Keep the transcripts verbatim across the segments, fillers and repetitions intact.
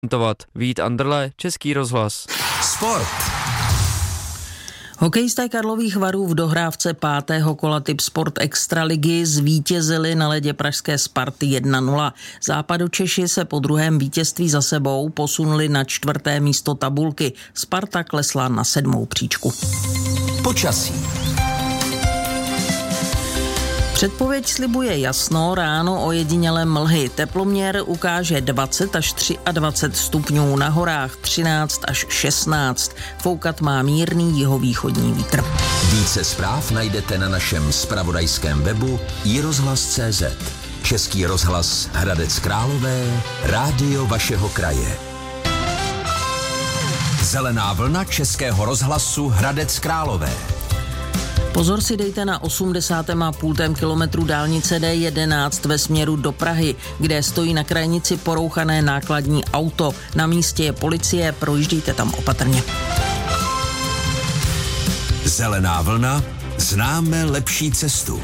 Vít Anderle, Český rozhlas. Sport. Hokejisté Karlových Varů v dohrávce pátého kola Tip Sport Extraligy zvítězili na ledě pražské Sparty jedna nula. Západočeši se po druhém vítězství za sebou posunuli na čtvrté místo tabulky. Sparta klesla na sedmou příčku. Počasí. Předpověď slibuje jasno, ráno ojedinělé mlhy. Teploměr ukáže dvacet až dvacet tři stupňů, na horách třináct až šestnáct. Foukat má mírný jihovýchodní vítr. Více zpráv najdete na našem zpravodajském webu i rozhlas tečka cé zet. Český rozhlas Hradec Králové, rádio vašeho kraje. Zelená vlna Českého rozhlasu Hradec Králové. Pozor si dejte na osmdesátém a půl kilometru dálnice D jedenáct ve směru do Prahy, kde stojí na krajnici porouchané nákladní auto. Na místě je policie, projíždějte tam opatrně. Zelená vlna, známe lepší cestu.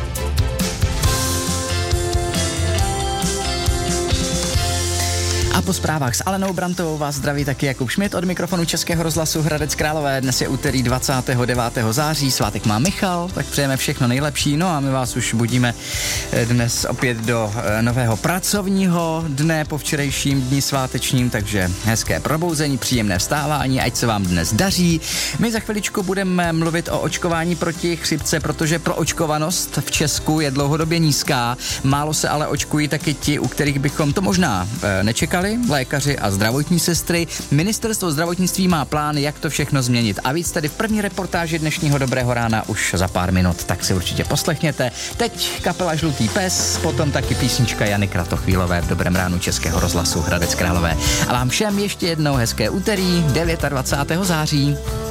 A po zprávách s Alenou Brantovou vás zdraví taky Jakub Šmit od mikrofonu Českého rozhlasu Hradec Králové. Dnes je úterý dvacátého devátého září, svátek má Michal, tak přejeme všechno nejlepší. No a my vás už budíme dnes opět do nového pracovního dne po včerejším dni svátečním, takže hezké probouzení, příjemné vstávání, ať se vám dnes daří. My za chviličku budeme mluvit o očkování proti chřipce, protože proočkovanost v Česku je dlouhodobě nízká. Málo se ale očkují taky ti, u kterých bychom to možná nečekali. Lékaři a zdravotní sestry. Ministerstvo zdravotnictví má plán, jak to všechno změnit. A víc tady v první reportáži dnešního Dobrého rána už za pár minut, tak si určitě poslechněte. Teď kapela Žlutý pes, potom taky písnička Jany Kratochvílové v Dobrém ránu Českého rozhlasu Hradec Králové. A vám všem ještě jednou hezké úterý dvacátého devátého září.